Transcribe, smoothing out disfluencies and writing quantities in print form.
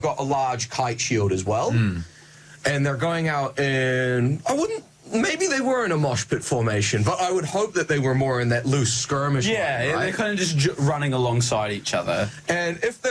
got a large kite shield as well. And they're going out in, maybe they were in a mosh pit formation, but I would hope that they were more in that loose skirmish line, right? They're kind of just running alongside each other. And if they're